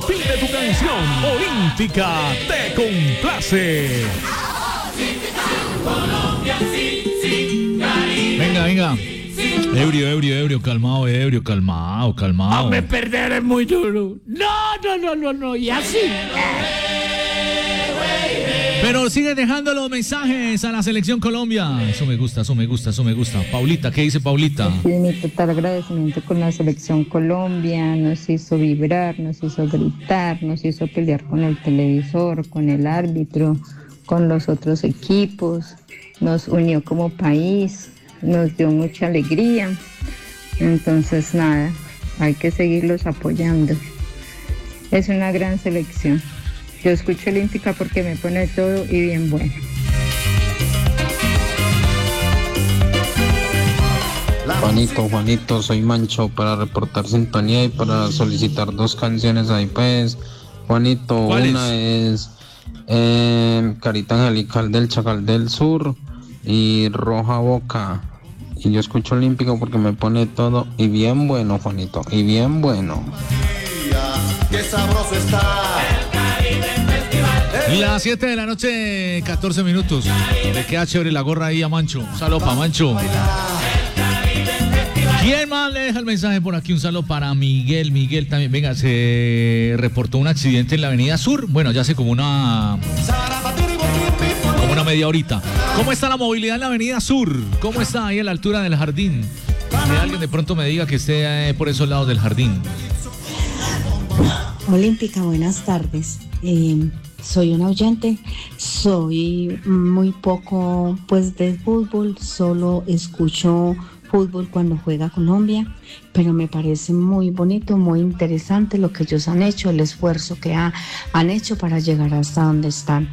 Pide tu canción, Olímpica te complace. Venga. Ebrio, calmado. Hombre, perder es muy duro. No, y así. Pero sigue dejando los mensajes a la selección Colombia. Eso me gusta. Paulita, ¿qué dice Paulita? Sí, mi total agradecimiento con la selección Colombia. Nos hizo vibrar, nos hizo gritar, nos hizo pelear con el televisor, con el árbitro, con los otros equipos. Nos unió como país, nos dio mucha alegría. Entonces, nada, hay que seguirlos apoyando. Es una gran selección. Yo escucho Olímpica porque me pone todo y bien bueno. Juanito, soy Mancho para reportar sintonía y para solicitar 2 canciones ahí pues. Juanito, una es Carita Angelical del Chacal del Sur y Roja Boca. Y yo escucho Olímpico porque me pone todo y bien bueno, Juanito, y bien bueno. ¡Qué sabroso está! Las 7 de la noche, 14 minutos. Le queda chévere la gorra ahí a Mancho. Un saludo para Mancho. ¿Quién más le deja el mensaje por aquí? Un saludo para Miguel también. Venga, se reportó un accidente en la avenida Sur. Bueno, ya hace como una media horita. ¿Cómo está la movilidad en la avenida Sur? ¿Cómo está ahí a la altura del jardín? Que alguien de pronto me diga que esté por esos lados del jardín. Olímpica, buenas tardes. Soy una oyente, soy muy poco pues de fútbol, solo escucho fútbol cuando juega Colombia, pero me parece muy bonito, muy interesante lo que ellos han hecho, el esfuerzo que han hecho para llegar hasta donde están.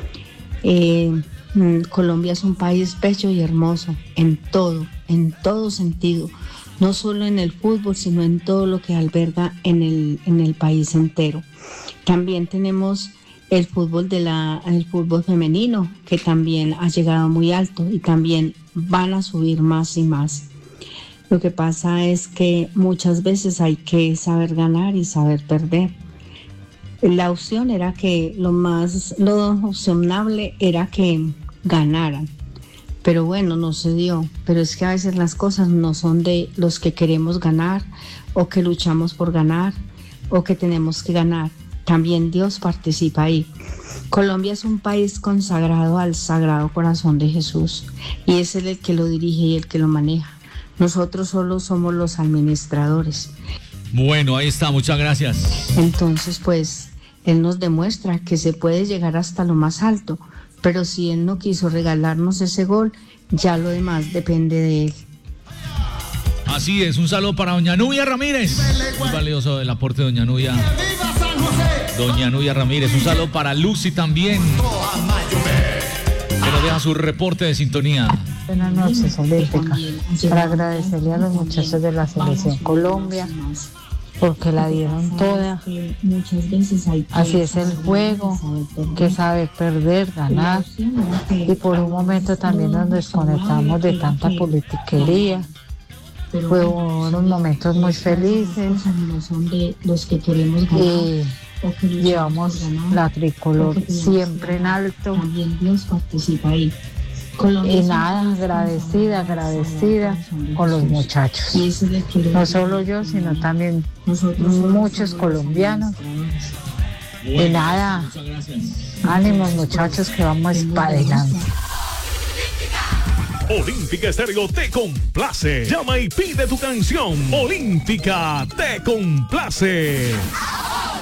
Colombia es un país bello y hermoso en todo sentido, no solo en el fútbol, sino en todo lo que alberga en el país entero. También tenemos el fútbol femenino, que también ha llegado muy alto y también van a subir más y más. Lo que pasa es que muchas veces hay que saber ganar y saber perder. La opción era que lo opcionable era que ganaran, pero bueno, no se dio. Pero es que a veces las cosas no son de los que queremos ganar o que luchamos por ganar o que tenemos que ganar. También Dios participa ahí. Colombia es un país consagrado al Sagrado Corazón de Jesús y es Él el que lo dirige y el que lo maneja. Nosotros solo somos los administradores. Bueno, ahí está, muchas gracias. Entonces, pues, Él nos demuestra que se puede llegar hasta lo más alto, pero si Él no quiso regalarnos ese gol, ya lo demás depende de Él. Así es, un saludo para doña Nubia Ramírez. Muy valioso el aporte de doña Nubia. Doña Nubia Ramírez, un saludo para Lucy también, que nos deja su reporte de sintonía. Buenas noches, Olímpica. Para agradecerle a los muchachos de la selección Colombia, porque la dieron toda. Así es el juego, que sabe perder, ganar. Y por un momento también nos desconectamos de tanta politiquería. Fueron momentos muy felices y llevamos la tricolor siempre en alto. Y nada, agradecida con los muchachos. No solo yo, sino también muchos colombianos. Y nada, ánimos muchachos, que vamos para adelante. Olímpica Estéreo te complace. Llama y pide tu canción. Olímpica te complace.